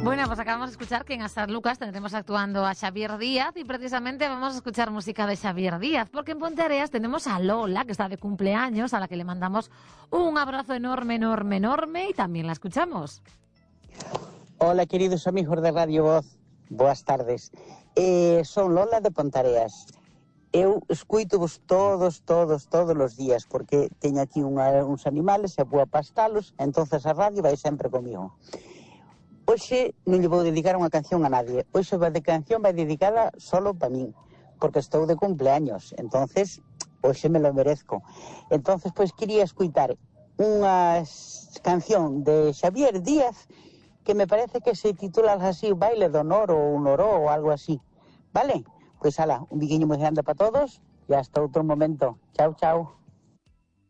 Bueno, pues acabamos de escuchar que en San Lucas tendremos actuando a Xavier Díaz y precisamente vamos a escuchar música de Xavier Díaz, porque en Ponteareas tenemos a Lola, que está de cumpleaños, a la que le mandamos un abrazo enorme, enorme, enorme y también la escuchamos. Hola, queridos amigos de Radio Voz, boas tardes. Son Lola de Ponteareas. Eu escuito-vos todos os días, porque teño aquí uns animales e vou a pastalos, entonces a radio vai sempre comigo. Hoxe non lle vou dedicar unha canción a nadie. Hoxe a canción vai dedicada solo para min, porque estou de cumpleaños. Entonces, hoxe me lo merezco. Entonces, pois quería escutar unha canción de Xavier Díaz que me parece que se titula así, Baile do Noro ou Noró ou algo así. Vale? Pois ala, un biquiño moi grande para todos e hasta outro momento. Chao, chao.